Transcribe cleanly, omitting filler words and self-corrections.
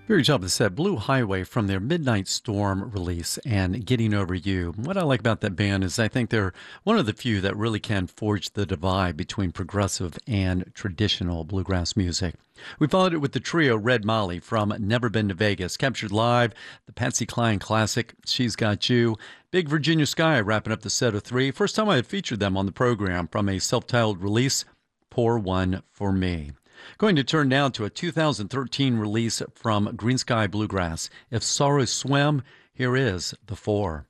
Very top of the set, Blue Highway from their Midnight Storm release and Getting Over You. What I like about that band is I think they're one of the few that really can forge the divide between progressive and traditional bluegrass music. We followed it with the trio Red Molly from Never Been to Vegas, captured live, the Patsy Cline classic, She's Got You. Big Virginia Sky wrapping up the set of three. First time I had featured them on the program from a self-titled release, Pour One for Me. Going to turn now to a 2013 release from Green Sky Bluegrass. If Sorrows Swim, here is The Four.